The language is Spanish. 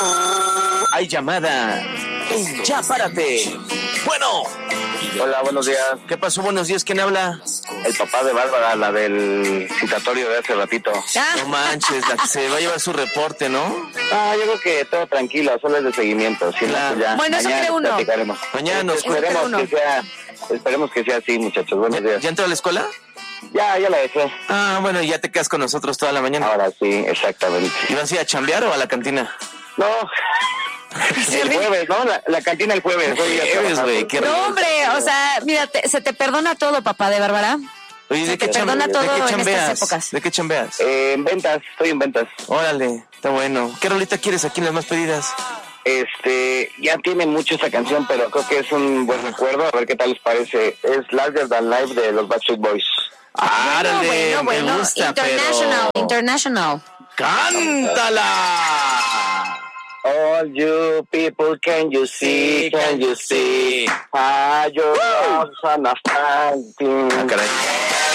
Hay llamada. Ya párate. Bueno. Hola, buenos días. ¿Qué pasó? Buenos días. ¿Quién habla? El papá de Bárbara, la del citatorio de hace ratito. No manches, la que se va a llevar su reporte, ¿no? Ah, yo creo que todo tranquilo, solo es de seguimiento. Si Claro. no, pues ya, Bueno, eso mañana cree uno. platicaremos. Mañana nos Esperemos que sea así, muchachos. Buenos días. ¿Ya entró a la escuela? Ya la dejé. Ah, bueno, ya te quedas con nosotros toda la mañana. Ahora sí, exactamente. ¿Y vas a ir a chambear o a la cantina? No. El jueves, ¿no? La cantina el jueves. Güey, qué No, rico. hombre, o sea, mira, se te perdona todo, papá de Bárbara. Oye, Se te perdona todo en estas épocas. ¿De qué chambeas? En ventas, estoy en ventas. Órale, está bueno. ¿Qué rolita quieres aquí en las más pedidas? Ya tiene mucho esa canción, pero creo que es un buen recuerdo. A ver qué tal les parece. Es Larger Than Life de los Backstreet Boys. ¡Árale! Bueno, me gusta, International. ¡Cántala! All you people, can you see? Can you see? Your loves are not fighting. Ah, caray.